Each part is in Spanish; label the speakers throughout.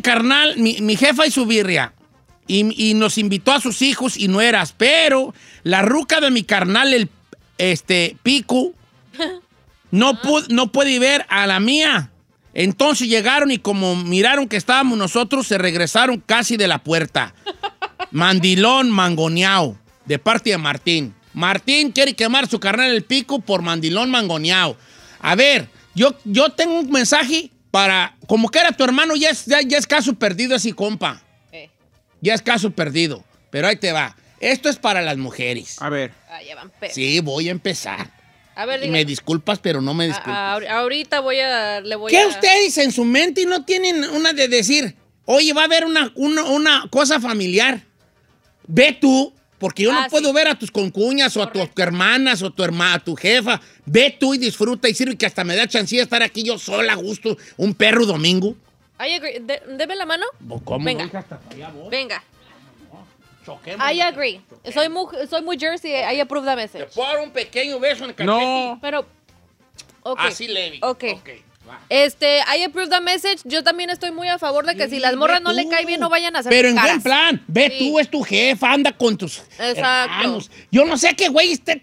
Speaker 1: carnal, mi jefa y su birria. Y nos invitó a sus hijos y nueras, pero la ruca de mi carnal, el Pico, no puede ver a la mía. Entonces llegaron y como miraron que estábamos nosotros, se regresaron casi de la puerta. Mandilón mangoneado, de parte de Martín. Martín quiere quemar su carnal el Pico por mandilón mangoneado. A ver, yo tengo un mensaje para... Como que era tu hermano, ya es caso perdido así, compa. Ya es caso perdido. Pero ahí te va. Esto es para las mujeres.
Speaker 2: A ver.
Speaker 3: Ya van
Speaker 1: sí, voy a empezar.
Speaker 3: A ver,
Speaker 1: y me disculpas, pero no me disculpas.
Speaker 3: Ahorita le voy
Speaker 1: ¿Qué
Speaker 3: a...
Speaker 1: ustedes en su mente no tienen una de decir, oye, va a haber una cosa familiar? Ve tú, porque yo no puedo ver a tus concuñas o a tus hermanas o a tu jefa. Ve tú y disfruta y sirve que hasta me da chancilla estar aquí yo sola a gusto, un perro domingo.
Speaker 3: ¿Deme la mano?
Speaker 1: ¿Cómo?
Speaker 3: Venga.
Speaker 1: Hasta allá, vos.
Speaker 3: Venga.
Speaker 1: Choquemos.
Speaker 3: I agree. Soy muy Jersey. I approve that message.
Speaker 1: Te puedo dar un pequeño beso en el cachete.
Speaker 2: No.
Speaker 3: Pero... Okay.
Speaker 1: Así, Levi.
Speaker 3: Ok.
Speaker 1: Va.
Speaker 3: I approve that message. Yo también estoy muy a favor de que si las morras no le cae bien, no vayan a hacer
Speaker 1: pero en
Speaker 3: caras.
Speaker 1: buen plan. Ve
Speaker 3: Sí.
Speaker 1: tú, es tu jefa, anda con tus hermanos. Yo no sé qué güey esté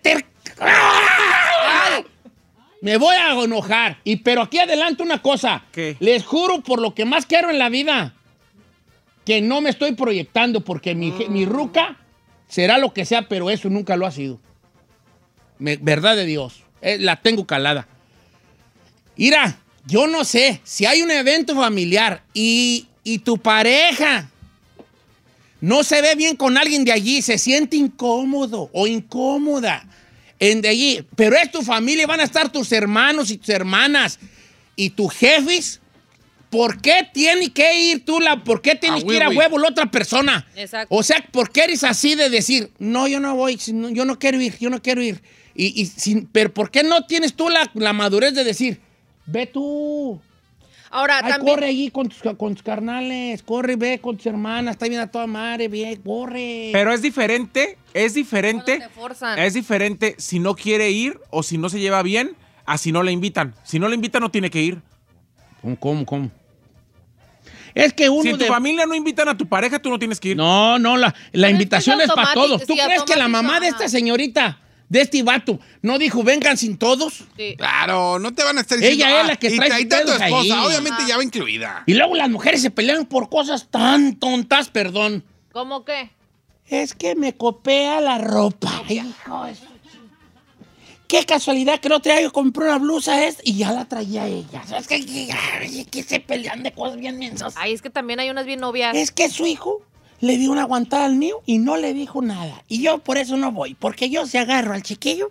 Speaker 3: Ay.
Speaker 1: Me voy a enojar. Pero aquí adelanto una cosa.
Speaker 2: ¿Qué?
Speaker 1: Les juro por lo que más quiero en la vida que no me estoy proyectando porque mi ruca será lo que sea, pero eso nunca lo ha sido. Verdad de Dios. La tengo calada. Mira, yo no sé si hay un evento familiar y tu pareja no se ve bien con alguien de allí, se siente incómodo o incómoda de allí, pero es tu familia, van a estar tus hermanos y tus hermanas y tus jefes. ¿Por qué tiene que ir tú por qué tienes que ir a huevo la otra persona?
Speaker 3: Exacto.
Speaker 1: O sea, ¿por qué eres así de decir, no, yo no voy, yo no quiero ir? Pero ¿por qué no tienes tú la madurez de decir, ve tú?
Speaker 3: Ahora, también...
Speaker 1: Corre allí con tus carnales, corre, ve con tus hermanas, está bien a toda madre, ve, corre.
Speaker 2: Pero es diferente
Speaker 3: Cuando te forzan.
Speaker 2: es diferente si no quiere ir o si no se lleva bien a si no le invitan. Si no le invitan no tiene que ir.
Speaker 1: ¿Cómo? Es que uno
Speaker 2: si en tu familia no invitan a tu pareja, tú no tienes que ir.
Speaker 1: No, la invitación es para todos. ¿Tú
Speaker 3: sí,
Speaker 1: crees que la mamá de esta señorita, de este vato, no dijo vengan sin todos?
Speaker 3: Sí.
Speaker 4: Claro, no te van a estar diciendo...
Speaker 1: Ella es la que trae
Speaker 4: ahí está tu
Speaker 1: pedos
Speaker 4: esposa,
Speaker 1: ahí.
Speaker 4: obviamente ya va incluida.
Speaker 1: Y luego las mujeres se pelean por cosas tan tontas, perdón.
Speaker 3: ¿Cómo qué?
Speaker 1: Es que me copea la ropa. Hijo de su... Qué casualidad que el otro día yo compré una blusa y ya la traía ella. ¿Sabes que se pelean de cosas bien mensas?
Speaker 3: Ay, es que también hay unas bien novias.
Speaker 1: Es que su hijo le dio una aguantada al mío y no le dijo nada. Y yo por eso no voy, porque yo se agarro al chiquillo.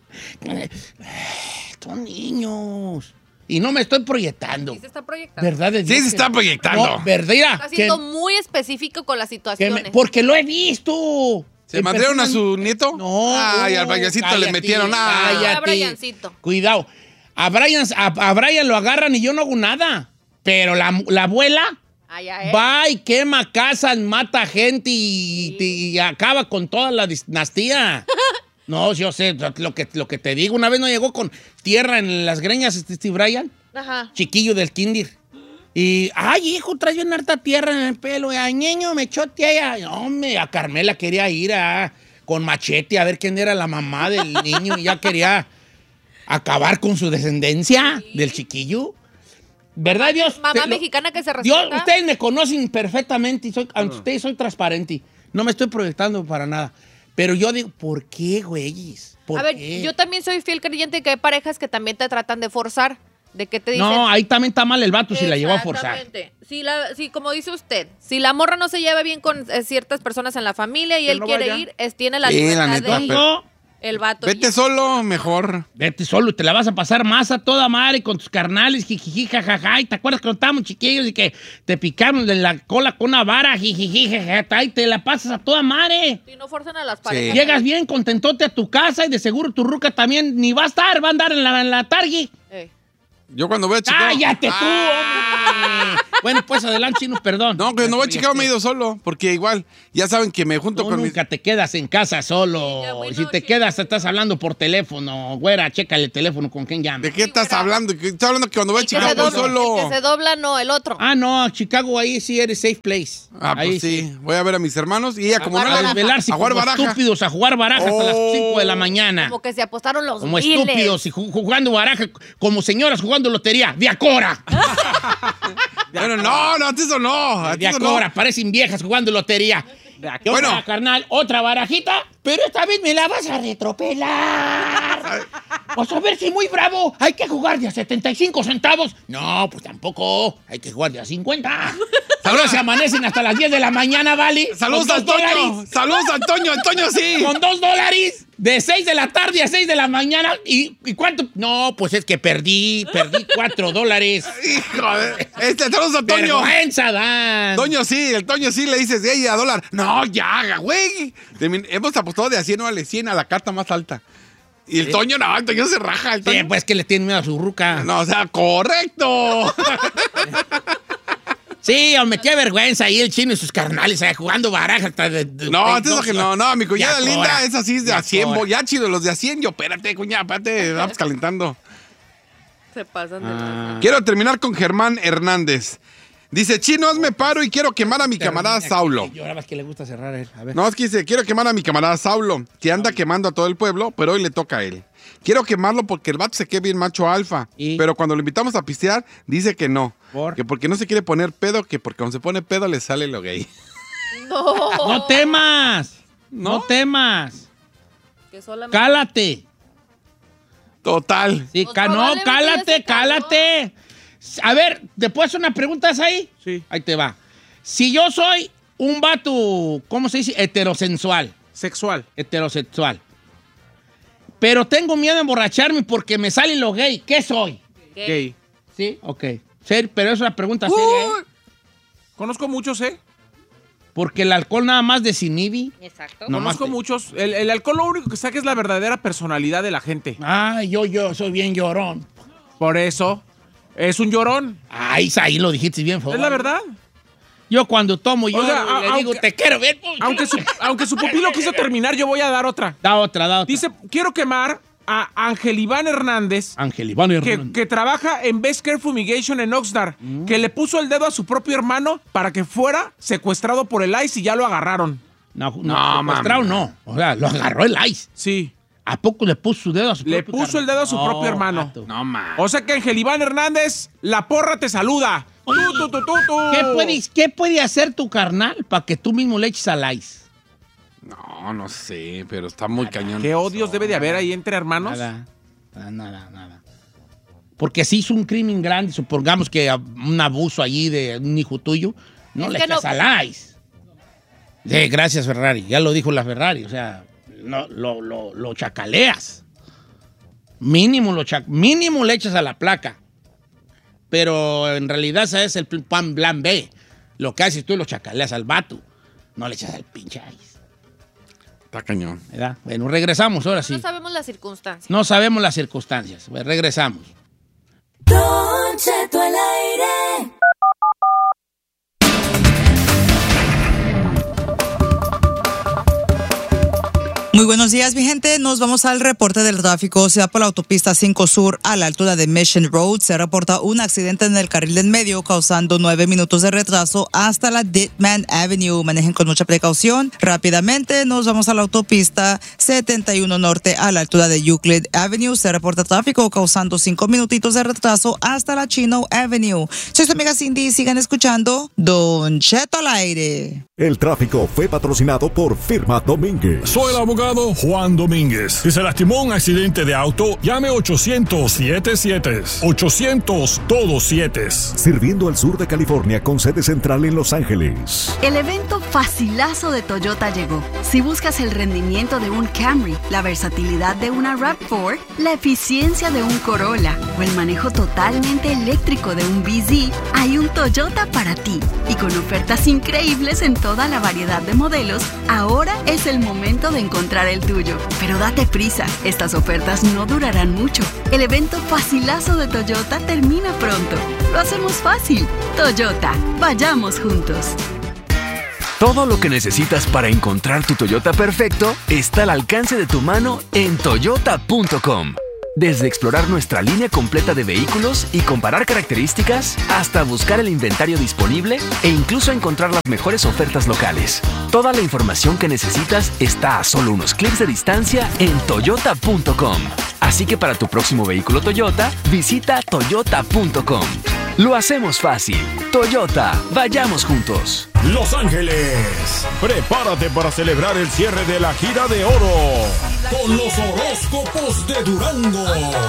Speaker 1: Son niños. Y no me estoy proyectando.
Speaker 3: Sí se está proyectando.
Speaker 1: ¿Verdad?
Speaker 4: Sí se está proyectando.
Speaker 1: No, ¿verdad?
Speaker 3: Está siendo muy específico con las situaciones.
Speaker 1: Porque lo he visto.
Speaker 4: ¿Se mandaron a su nieto?
Speaker 1: No.
Speaker 4: Ay, al Briancito le
Speaker 1: cállate,
Speaker 4: metieron.
Speaker 1: cállate.
Speaker 3: A Briancito.
Speaker 1: Cuidado. A Brian lo agarran y yo no hago nada. Pero la abuela va y quema casas, mata gente y acaba con toda la dinastía. No, yo sé lo que te digo. Una vez no llegó con tierra en las greñas Steve Brian.
Speaker 3: Ajá.
Speaker 1: Chiquillo del kinder. Y, ay, hijo, trae una harta tierra en el pelo. Ay, niño, me chotea. No, a Carmela quería ir con machete a ver quién era la mamá del niño. Y ya quería acabar con su descendencia del chiquillo. ¿Verdad, Dios?
Speaker 3: Mamá mexicana que se respeta.
Speaker 1: Dios, ustedes me conocen perfectamente y ante ustedes soy transparente. No me estoy proyectando para nada. Pero yo digo, ¿por qué, güeyes?
Speaker 3: A ver, yo también soy fiel creyente de que hay parejas que también te tratan de forzar. De que te dicen...
Speaker 1: No, ahí también está mal el vato si la llevó a forzar.
Speaker 3: Exactamente. Si, como dice usted, si la morra no se lleva bien con ciertas personas en la familia y
Speaker 2: Que
Speaker 3: él
Speaker 2: no
Speaker 3: ir, tiene la
Speaker 4: Sí,
Speaker 3: libertad
Speaker 4: la neta,
Speaker 3: de ir.
Speaker 1: No,
Speaker 3: El vato.
Speaker 4: Vete solo, mejor.
Speaker 1: vete solo, te la vas a pasar más a toda madre con tus carnales, jijiji, jajaja. ¿Y te acuerdas cuando estábamos chiquillos y que te picaron de la cola con una vara, jijiji, jajaja? Y te la pasas a toda madre.
Speaker 3: Si no forzan a las parejas.
Speaker 1: Llegas bien contentote a tu casa y de seguro tu ruca también ni va a estar, va a andar en la tarde.
Speaker 4: Yo cuando voy a Chicago...
Speaker 1: ¡Cállate tú, hombre! Bueno, pues adelante, Chino, perdón.
Speaker 4: No, que no voy a Chicago me he ido solo, porque igual, ya saben que me junto
Speaker 1: Tú
Speaker 4: con
Speaker 1: nunca te quedas en casa solo.
Speaker 3: Ya, bueno,
Speaker 1: Si te
Speaker 3: Chino.
Speaker 1: quedas, estás hablando por teléfono. Güera, chécale el teléfono con quién llama.
Speaker 4: ¿De qué estás hablando? Estoy hablando que cuando voy a
Speaker 3: El que
Speaker 4: Chicago
Speaker 3: se
Speaker 4: voy
Speaker 3: dobla,
Speaker 4: solo.
Speaker 3: el que se dobla, no, el otro.
Speaker 1: Ah, no, Chicago, ahí sí eres safe place.
Speaker 4: Ah,
Speaker 1: Ahí
Speaker 4: pues sí. Voy a ver a mis hermanos y ella como
Speaker 3: jugar
Speaker 4: no
Speaker 1: A
Speaker 3: baraja.
Speaker 1: desvelarse
Speaker 4: a jugar
Speaker 1: como
Speaker 4: baraja.
Speaker 1: estúpidos, a jugar baraja hasta las 5 de la mañana.
Speaker 3: Como que se apostaron los
Speaker 1: Como
Speaker 3: miles.
Speaker 1: estúpidos y jugando baraja, como señoras jugando lotería. ¡De Acora!
Speaker 4: Bueno, no, eso no.
Speaker 1: De
Speaker 4: Eso no.
Speaker 1: Acora, parecen viejas jugando lotería. ¿Qué
Speaker 4: Bueno.
Speaker 1: onda, carnal? ¿Otra barajita? Pero esta vez me la vas a retropelar. Pues a ver si muy bravo. Hay que jugar de a 75 centavos. No, pues tampoco. Hay que jugar de a 50. Ahora se amanecen hasta las 10 de la mañana, ¿vale?
Speaker 4: Saludos
Speaker 1: Con
Speaker 4: a Antonio.
Speaker 1: $2.
Speaker 4: Saludos a Antonio. Antonio sí.
Speaker 1: Con $2. De 6 de la tarde a 6 de la mañana. ¿Y cuánto? No, pues es que perdí $4.
Speaker 4: Hijo de... Saludos a Antonio.
Speaker 1: Vergüenza, Dan.
Speaker 4: Toño sí, el Toño sí le dices, ¡ey, a $1! No, ya, güey. Hemos apostado de a 100 o a 100 a la carta más alta. Y el Toño, no, el Toño se raja. El
Speaker 1: Sí,
Speaker 4: Toño...
Speaker 1: pues que le tiene miedo a su ruca.
Speaker 4: No, o sea, correcto.
Speaker 1: Sí, hombre, qué vergüenza ahí el Chino y sus carnales jugando baraja.
Speaker 4: No, eso que no, mi cuñada
Speaker 1: Ya
Speaker 4: linda,
Speaker 1: cobra.
Speaker 4: es así, de
Speaker 1: Ya
Speaker 4: a 100.
Speaker 1: cobra.
Speaker 4: Ya chido, los de a 100. Yo, espérate, cuñada, espérate, vamos calentando.
Speaker 3: Se pasan de lanza.
Speaker 4: Quiero terminar con Germán Hernández. Dice, Chino, hazme paro y quiero quemar a mi camarada Saulo.
Speaker 1: Llorabas que le gusta cerrar a él. A ver.
Speaker 4: No, es que dice, quiero quemar a mi camarada Saulo, que anda quemando a todo el pueblo, pero hoy le toca a él. Quiero quemarlo porque el vato se quede bien macho alfa.
Speaker 1: ¿Y?
Speaker 4: Pero cuando lo invitamos a pistear, dice que no.
Speaker 1: ¿Por?
Speaker 4: Que porque no se quiere poner pedo, que porque cuando se pone pedo le sale lo gay.
Speaker 3: No.
Speaker 1: No temas.
Speaker 4: ¿No?
Speaker 1: No temas.
Speaker 3: Que solamente...
Speaker 1: Cálate.
Speaker 4: Total.
Speaker 1: Sí,
Speaker 3: Pues
Speaker 1: no,
Speaker 3: probablemente
Speaker 1: cálate,
Speaker 3: ese calor.
Speaker 1: cálate. A ver, ¿te puedo hacer una pregunta ahí?
Speaker 2: Sí.
Speaker 1: Ahí te va. Si yo soy un vato, ¿cómo se dice? Heterosexual.
Speaker 2: Sexual.
Speaker 1: Pero tengo miedo de emborracharme porque me sale lo gay. ¿Qué soy?
Speaker 2: Gay.
Speaker 1: Sí, ok. Pero es una pregunta seria, ¿eh?
Speaker 2: Conozco muchos, ¿eh?
Speaker 1: Porque el alcohol nada más desinhibe.
Speaker 3: Exacto.
Speaker 1: No.
Speaker 2: Conozco
Speaker 1: Nomás
Speaker 2: muchos. El alcohol lo único que saca es la verdadera personalidad de la gente.
Speaker 1: Ay, yo soy bien llorón.
Speaker 2: Por eso, es un llorón.
Speaker 1: Ay, ahí lo dijiste bien,
Speaker 2: Es la verdad.
Speaker 1: Yo cuando tomo, yo
Speaker 2: Oiga,
Speaker 1: le digo,
Speaker 2: aunque-
Speaker 1: te quiero ver.
Speaker 2: Aunque su pupilo quiso terminar, yo voy a dar otra.
Speaker 1: Da otra.
Speaker 2: Dice, quiero quemar a Ángel Iván Hernández,
Speaker 1: Ángel Iván
Speaker 2: que,
Speaker 1: Hernández.
Speaker 2: que trabaja en Best Care Fumigation en Oxnard, que le puso el dedo a su propio hermano para que fuera secuestrado por el ICE y ya lo agarraron.
Speaker 1: No,
Speaker 4: No,
Speaker 1: secuestrado no. O sea, lo agarró el ICE.
Speaker 2: Sí.
Speaker 1: ¿A poco le puso su dedo a su
Speaker 2: Le
Speaker 1: propio
Speaker 2: puso el dedo a su
Speaker 1: carnal?
Speaker 2: propio hermano.
Speaker 1: vato.
Speaker 4: No, man.
Speaker 2: O sea que Ángel Iván Hernández, la porra te saluda.
Speaker 1: Oye,
Speaker 2: Tú.
Speaker 1: ¿Qué puede hacer tu carnal para que tú mismo le eches al ICE?
Speaker 4: No sé, pero está muy cañón.
Speaker 2: ¿Qué odios debe de haber ahí entre hermanos?
Speaker 1: Nada. Porque si hizo un crimen grande, supongamos que un abuso allí de un hijo tuyo, no
Speaker 3: Es
Speaker 1: le
Speaker 3: que
Speaker 1: echas
Speaker 3: no-
Speaker 1: al ICE. Sí, gracias, Ferrari. Ya lo dijo la Ferrari. O sea, no, lo chacaleas. Mínimo le echas a la placa. Pero en realidad ese es el plan B. Lo que haces tú lo chacaleas al vato. No le echas al pinche ICE.
Speaker 4: Está cañón.
Speaker 1: ¿Verdad? Bueno, regresamos ahora sí.
Speaker 3: No sabemos las circunstancias.
Speaker 1: No sabemos las circunstancias. Bueno, regresamos.
Speaker 5: Don Cheto al aire.
Speaker 6: Muy buenos días, mi gente. Nos vamos al reporte del tráfico. Se da por la autopista 5 Sur a la altura de Mission Road. Se reporta un accidente en el carril del medio causando 9 minutos de retraso hasta la Ditman Avenue. Manejen con mucha precaución. Rápidamente nos vamos a la autopista 71 Norte a la altura de Euclid Avenue. Se reporta tráfico causando 5 minutitos de retraso hasta la Chino Avenue. Soy su amiga Cindy. Sigan escuchando Don Cheto al aire.
Speaker 7: El tráfico fue patrocinado por Firma Domínguez.
Speaker 8: Soy el abogado Juan Domínguez. Si se lastimó en un accidente de auto, llame 800-77. 800 todos 7.
Speaker 7: Sirviendo al sur de California con sede central en Los Ángeles.
Speaker 9: El evento facilazo de Toyota llegó. Si buscas el rendimiento de un Camry, la versatilidad de una RAV4, la eficiencia de un Corolla o el manejo totalmente eléctrico de un BZ, hay un Toyota para ti. Y con ofertas increíbles en todo toda la variedad de modelos, ahora es el momento de encontrar el tuyo. Pero date prisa, estas ofertas no durarán mucho. El evento facilazo de Toyota termina pronto. Lo hacemos fácil. Toyota, vayamos juntos.
Speaker 10: Todo lo que necesitas para encontrar tu Toyota perfecto está al alcance de tu mano en toyota.com. Desde explorar nuestra línea completa de vehículos y comparar características, hasta buscar el inventario disponible e incluso encontrar las mejores ofertas locales. Toda la información que necesitas está a solo unos clics de distancia en toyota.com. Así que para tu próximo vehículo Toyota, visita toyota.com. Lo hacemos fácil. Toyota, vayamos juntos.
Speaker 8: Los Ángeles, prepárate para celebrar el cierre de la gira de oro con los horóscopos de Durango.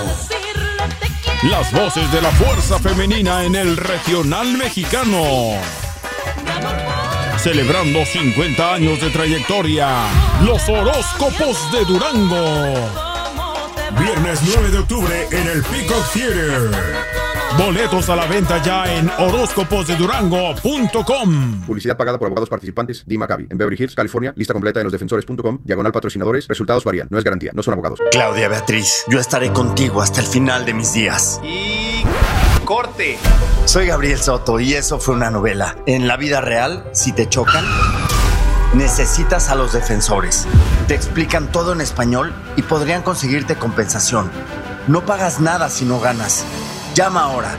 Speaker 8: Las voces de la fuerza femenina en el regional mexicano. Celebrando 50 años de trayectoria, los horóscopos de Durango. Viernes 9 de octubre en el Peacock Theater. Boletos a la venta ya en horóscoposdedurango.com.
Speaker 11: Publicidad pagada por abogados participantes. Di Maccabi. En Beverly Hills, California. Lista completa en losdefensores.com. /patrocinadores. Resultados varían. No es garantía. No son abogados.
Speaker 12: Claudia Beatriz, yo estaré contigo hasta el final de mis días. Y... ¡corte! Soy Gabriel Soto y eso fue una novela. En la vida real, si te chocan, necesitas a los defensores. Te explican todo en español y podrían conseguirte compensación. No pagas nada si no ganas. Llama ahora,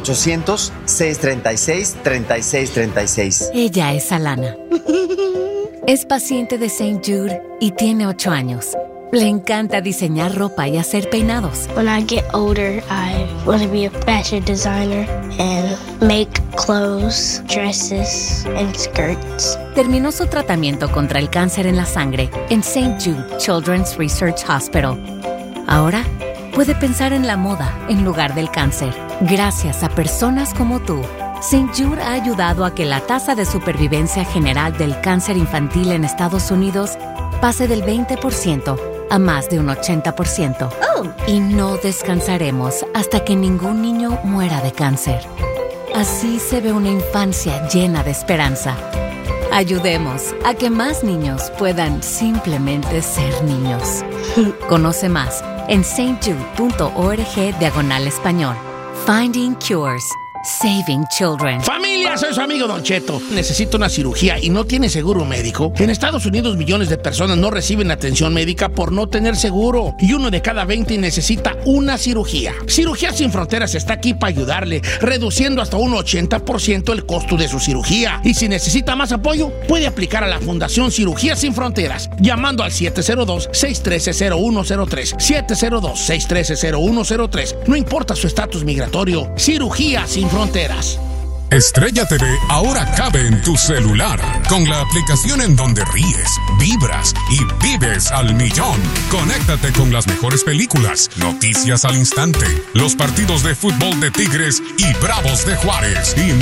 Speaker 12: 1-800-636-3636.
Speaker 13: Ella es Alana. Es paciente de St. Jude y tiene 8 años. Le encanta diseñar ropa y hacer peinados.
Speaker 14: When I get older, I want to be a fashion designer and make clothes, dresses, and skirts.
Speaker 13: Terminó su tratamiento contra el cáncer en la sangre en St. Jude Children's Research Hospital. Ahora puede pensar en la moda en lugar del cáncer. Gracias a personas como tú, St. Jude ha ayudado a que la tasa de supervivencia general del cáncer infantil en Estados Unidos pase del 20% a más de un 80%. Y no descansaremos hasta que ningún niño muera de cáncer. Así se ve una infancia llena de esperanza. Ayudemos a que más niños puedan simplemente ser niños. Conoce más en stjude.org/español. Finding Cures. Saving Children.
Speaker 1: Familia, soy su amigo Don Cheto. Necesito una cirugía y no tiene seguro médico. En Estados Unidos millones de personas no reciben atención médica por no tener seguro. Y 1 de cada 20 necesita una cirugía. Cirugía Sin Fronteras está aquí para ayudarle, reduciendo hasta un 80% el costo de su cirugía. Y si necesita más apoyo, puede aplicar a la Fundación Cirugía Sin Fronteras, llamando al 702-613-0103. 702-613-0103. No importa su estatus migratorio. Cirugía Sin Fronteras.
Speaker 15: Estrella TV ahora cabe en tu celular, con la aplicación en donde ríes, vibras y vives al millón. Conéctate con las mejores películas, noticias al instante, los partidos de fútbol de Tigres y Bravos de Juárez y